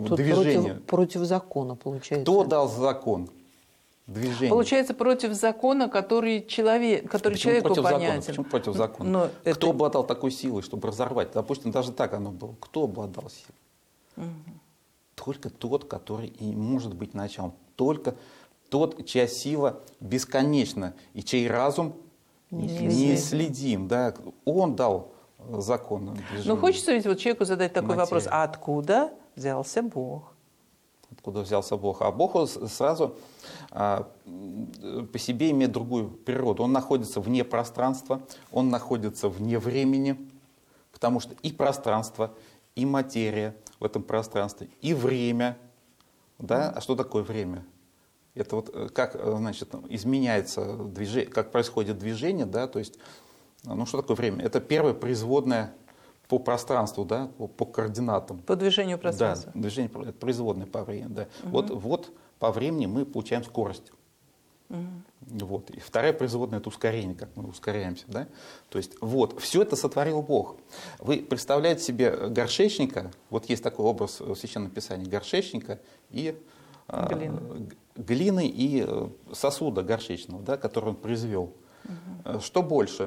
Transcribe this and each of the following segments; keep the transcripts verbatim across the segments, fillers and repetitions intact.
Тут движение. Против, против закона, получается. Кто дал закон? Движение. Получается, против закона, который, человек, который Почему человеку против понятен. закона? Почему против закона? Но Кто это... обладал такой силой, чтобы разорвать? Допустим, даже так оно было. Кто обладал силой? Угу. Только тот, который и может быть началом. Только тот, чья сила бесконечна и чей разум неисследим. Да? Он дал закон движения. Ну, хочется ведь вот человеку задать такой Материя. вопрос. А откуда взялся Бог? Откуда взялся Бог? А Бог сразу а, по себе имеет другую природу. Он находится вне пространства, он находится вне времени, потому что и пространство, и материя в этом пространстве, и время. Да? А что такое время? Это вот как, значит, изменяется движение, как происходит движение, да, то есть, ну что такое время? Это первое производное по пространству, да, по, по координатам. По движению пространства. Да, движение производное по времени, да. Угу. Вот, вот по времени мы получаем скорость. Угу. Вот. И вторая производная — это ускорение, как мы ускоряемся, да. То есть вот, все это сотворил Бог. Вы представляете себе горшечника, вот есть такой образ в Священном Писании, горшечника и глины, э, глины и сосуда горшечного, да, который он произвел. Угу. Что больше?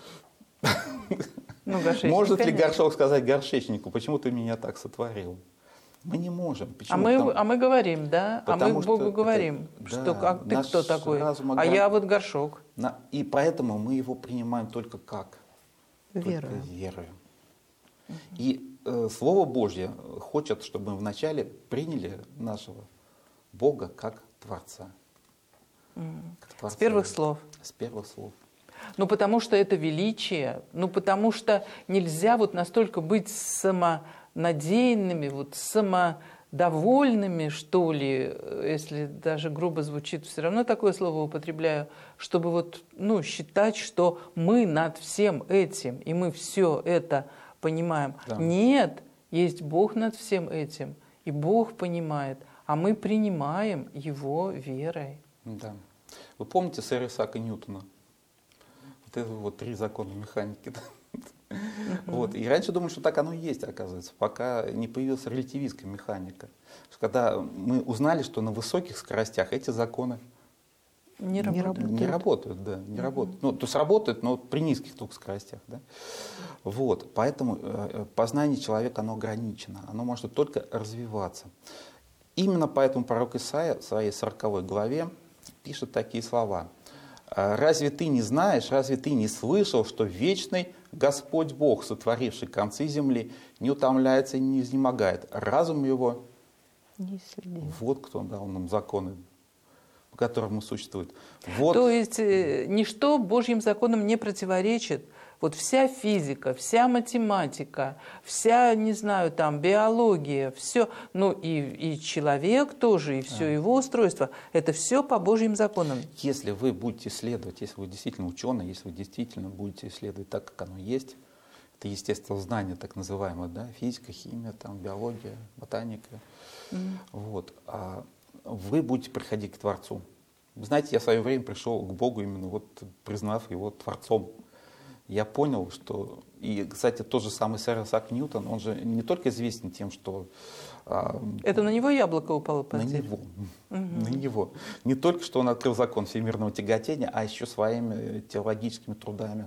Ну, может ли конечно. горшок сказать горшечнику, почему ты меня так сотворил? Мы не можем. Почему? А мы, Потому, а мы говорим, да? А мы Богу говорим, это, что да, а ты кто такой? Огран... А я вот горшок. На, и поэтому мы его принимаем только как? Верою. Только верою. Угу. И э, Слово Божье хочет, чтобы мы вначале приняли нашего Бога как Творца. Угу. Как Творца. С первых слов. С первых слов. Ну, потому что это величие, ну, потому что нельзя вот настолько быть самонадеянными, вот самодовольными, что ли, если даже грубо звучит, все равно такое слово употребляю, чтобы вот, ну, считать, что мы над всем этим, и мы все это понимаем. Да. Нет, есть Бог над всем этим, и Бог понимает, а мы принимаем Его верой. Да. Вы помните сэра Исаака Ньютона? Это вот три закона механики. Uh-huh. Вот. И раньше думали, что так оно и есть, оказывается, пока не появилась релятивистская механика. Когда мы узнали, что на высоких скоростях эти законы не работают. Не работают, да, не uh-huh. работают. Ну, то есть работают, но при низких только скоростях. Да? Вот. Поэтому э, познание человека, оно ограничено, оно может только развиваться. Именно поэтому пророк Исаия в своей сороковой главе пишет такие слова. «Разве ты не знаешь, разве ты не слышал, что вечный Господь Бог, сотворивший концы земли, не утомляется и не изнемогает? Разум его неисследим». Вот кто дал нам законы, по которым мы существуем. Вот. То есть э, ничто Божьим законам не противоречит. Вот вся физика, вся математика, вся, не знаю, там, биология, все, ну и, и человек тоже, и все а. его устройство, это все по Божьим законам. Если вы будете исследовать, если вы действительно ученый, если вы действительно будете исследовать так, как оно есть, это естествознание, так называемое, да, физика, химия, там, биология, ботаника, mm. вот, а вы будете приходить к Творцу. Знаете, я в свое время пришел к Богу именно вот признав его Творцом. Я понял, что... И, кстати, тот же самый сэр Исаак Ньютон, он же не только известен тем, что... А, это на него яблоко упало по На него. Угу. На него. Не только, что он открыл закон всемирного тяготения, а еще своими теологическими трудами.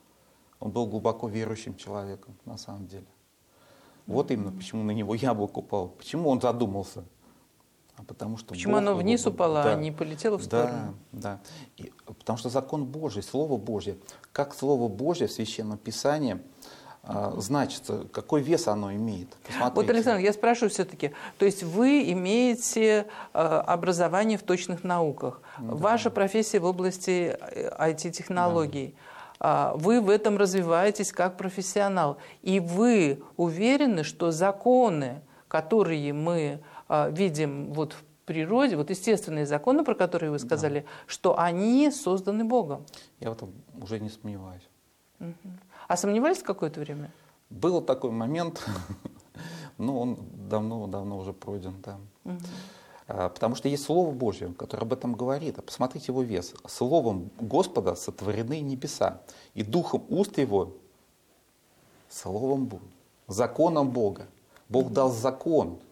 Он был глубоко верующим человеком, на самом деле. Вот угу. именно почему на него яблоко упало. Почему он задумался? А потому что Почему Бог, оно вниз упало, да, а не полетело в сторону? Да, да. И, потому что закон Божий, Слово Божье, как Слово Божье в Священном Писании а, значится, какой вес оно имеет. Посмотрите. Вот, Александр, я спрашиваю все-таки, то есть вы имеете а, образование в точных науках, да. Ваша профессия в области ай ти-технологий, да. Вы в этом развиваетесь как профессионал, и вы уверены, что законы, которые мы видим вот в природе, вот естественные законы, про которые вы сказали, да. что они созданы Богом. Я в этом уже не сомневаюсь. Угу. А сомневались какое-то время? Был такой момент, но он давно-давно уже пройден. Да. Угу. А, потому что есть Слово Божье, которое об этом говорит. А посмотрите его вес. Словом Господа сотворены небеса, и духом уст его, Словом Бога, законом Бога. Бог угу. дал закон.